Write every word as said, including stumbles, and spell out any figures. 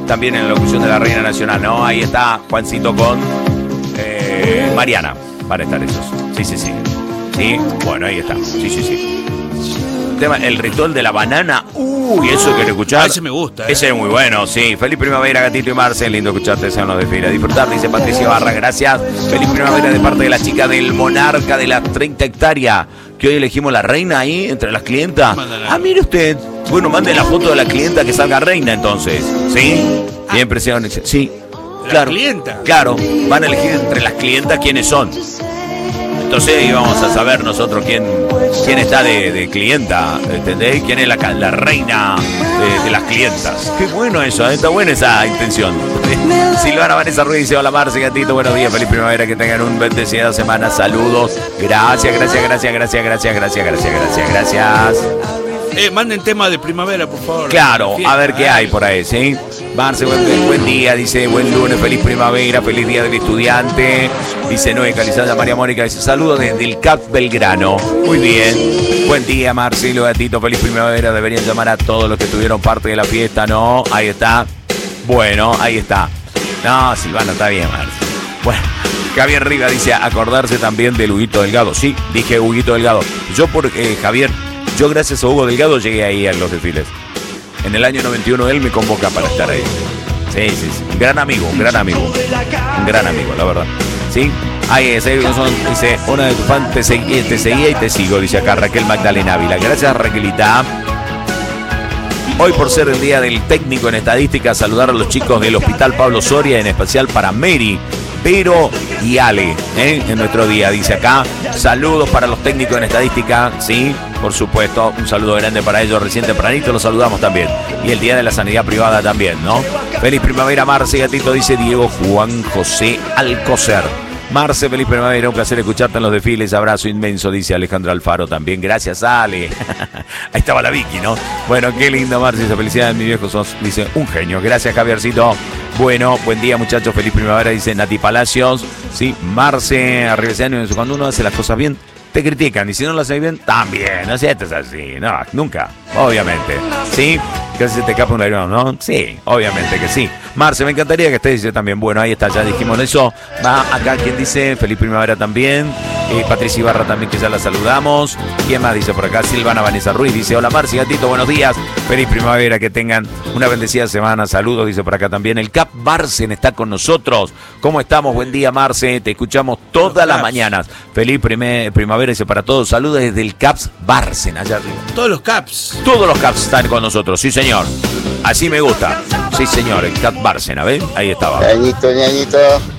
también en la locución de la Reina Nacional, ¿no? Ahí está Juancito con eh, Mariana, para estar esos. Sí, sí, sí. Sí, bueno, ahí está. Sí, sí, sí. Tema, el ritual de la banana. Uy, eso quiero escuchar. Ah, ese me gusta. Eh. Ese es muy bueno, sí. Feliz primavera, Gatito y Marce. Lindo escucharte, sean los desfiles. Disfrutar, dice Patricia Barra. Gracias. Feliz primavera de parte de la chica del Monarca de las treinta hectáreas. Que hoy elegimos la reina ahí, entre las clientas. Mándala. Ah, mire usted. Bueno, mande la foto de la clienta que salga reina entonces. ¿Sí? Bien, presión. Sí. ¿La Claro. clienta? Claro. Van a elegir entre las clientas quiénes son. Entonces íbamos a saber nosotros quién, quién está de, de clienta, ¿entendés? ¿Quién es la, la reina de, de las clientas? Qué bueno eso, ¿eh? Está buena esa intención. Silvana Vanessa Ruiz dice, hola Marce, Gatito, buenos días, feliz primavera, que tengan un bendecida semana, saludos. Gracias, gracias, gracias, gracias, gracias, gracias, gracias, gracias, gracias. Eh, manden tema de primavera, por favor. Claro, Fiesta, a ver qué eh. hay por ahí, ¿sí? Marce, buen, buen día, dice, buen lunes, feliz primavera, feliz día del estudiante. Dice Noé Calizada, María Mónica, dice, saludos desde el C A P Belgrano. Muy bien. Buen día, Marcelo, Gatito, feliz primavera. Deberían llamar a todos los que tuvieron parte de la fiesta, ¿no? Ahí está. Bueno, ahí está. No, Silvana, está bien, Marce. Bueno, Javier Riga dice, acordarse también del Huguito Delgado. Sí, dije Huguito Delgado. Yo por eh, Javier, yo gracias a Hugo Delgado llegué ahí a los desfiles. En el año noventa y uno él me convoca para estar ahí. Sí, sí, sí. Un gran amigo, un gran amigo. Un gran amigo, la verdad. ¿Sí? Ahí es, ahí son, dice, una de tus fans te seguía, te seguía y te sigo, dice acá Raquel Magdalena Ávila. Gracias, Raquelita. Hoy, por ser el día del técnico en estadística, saludar a los chicos del Hospital Pablo Soria, en especial para Mary, Pero y Ale, ¿eh? En nuestro día, dice acá. Saludos para los técnicos en estadística, sí, por supuesto. Un saludo grande para ellos, recién tempranito los saludamos también. Y el día de la sanidad privada también, ¿no? Feliz primavera, Marce, Gatito, dice Diego Juan José Alcocer. Marce, feliz primavera, un placer escucharte en los desfiles, abrazo inmenso, dice Alejandro Alfaro también, gracias Ale. Ahí estaba la Vicky, ¿no? Bueno, qué lindo Marce, dice, felicidades mi viejo, sos, dice, un genio, gracias Javiercito. Bueno, buen día muchachos, feliz primavera, dice Nati Palacios, sí, Marce, arriba ese año, cuando uno hace las cosas bien, te critican, y si no lo haces bien, también, no sé, esto es así, no, nunca, obviamente, ¿sí? Que se te escapa un avión, ¿no? Sí, obviamente que sí. Marce, me encantaría que estés, dice también. Bueno, ahí está, ya dijimos eso. Va acá quien dice, feliz primavera también. Eh, Patricia Ibarra también, que ya la saludamos. ¿Quién más dice por acá? Silvana Vanessa Ruiz dice, hola Marce, Gatito, buenos días. Feliz primavera, que tengan una bendecida semana. Saludos, dice por acá también. El C A P Barcen está con nosotros. ¿Cómo estamos? Buen día, Marce. Te escuchamos todas las mañanas. Feliz primer, primavera, dice para todos. Saludos desde el C A P Barcen, allá arriba. Todos los Caps. Todos los C A Ps están con nosotros, sí señor. Así me gusta. Sí señor, el C A P Barcen, ¿ves? Ahí estaba. Ñañito, Ñañito.